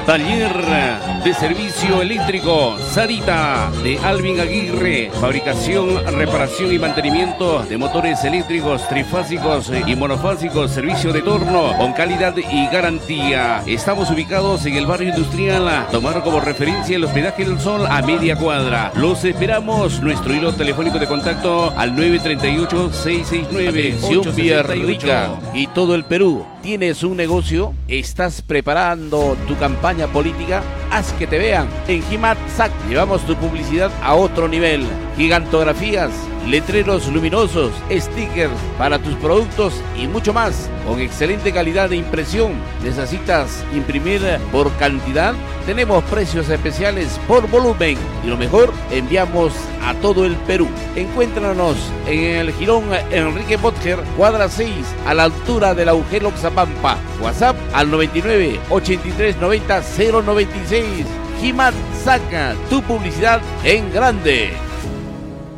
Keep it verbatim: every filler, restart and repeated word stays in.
Taller de servicio eléctrico Sarita de Alvin Aguirre. Fabricación, reparación y mantenimiento de motores eléctricos trifásicos y monofásicos. Servicio de torno con calidad y garantía. Estamos ubicados en el barrio industrial. Tomar como referencia el hospedaje del Sol a media cuadra. Los esperamos. Nuestro hilo telefónico de contacto al nueve tres ocho, seis seis nueve, ocho seis ocho. Y todo el Perú. ¿Tienes un negocio? ¿Estás preparando tu campaña política? Haz que te vean. En Gimat S A C llevamos tu publicidad a otro nivel. Gigantografías, letreros luminosos, stickers para tus productos y mucho más. Con excelente calidad de impresión. ¿Necesitas imprimir por cantidad? Tenemos precios especiales por volumen. Y lo mejor, enviamos a todo el Perú. Encuéntranos en el Jirón Enrique Botger, cuadra seis, a la altura del agujero Oxapampa. WhatsApp al noventa y nueve, ochenta y tres, noventa, cero noventa y seis. Gimat, saca tu publicidad en grande.